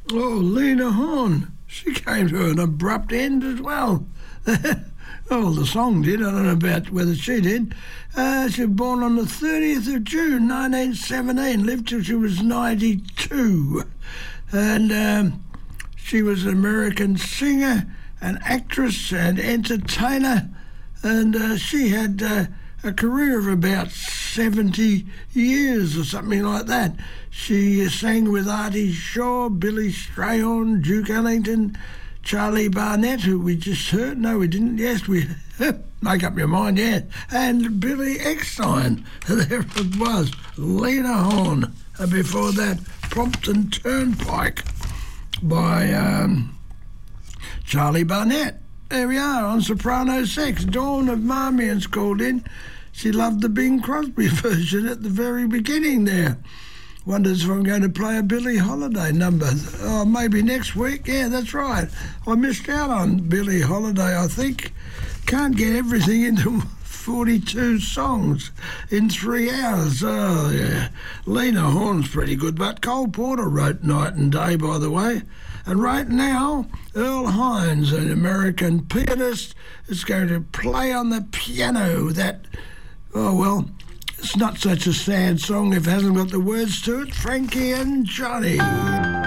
Oh, Lena Horne. She came to an abrupt end as well. Oh, the song did. I don't know about whether she did. She was born on the 30th of June, 1917. Lived till she was 92. And she was an American singer, an actress and entertainer. And she had a career of about 70 years or something like that. She sang with Artie Shaw, Billy Strayhorn, Duke Ellington, Charlie Barnett, who we just heard. No, we didn't. Yes, we make up your mind, yeah. And Billy Eckstein. There it was. Lena Horne. And before that, Prompton Turnpike by Charlie Barnett. There we are on Soprano Sax. Dawn of Marmion's called in. She loved the Bing Crosby version at the very beginning there. Wonders if I'm going to play a Billie Holiday number. Oh, maybe next week. Yeah, that's right. I missed out on Billie Holiday, I think. Can't get everything into 42 songs in 3 hours. Oh, yeah. Lena Horne's pretty good, but Cole Porter wrote Night and Day, by the way. And right now, Earl Hines, an American pianist, is going to play on the piano that, oh, well, it's not such a sad song if it hasn't got the words to it. Frankie and Johnny.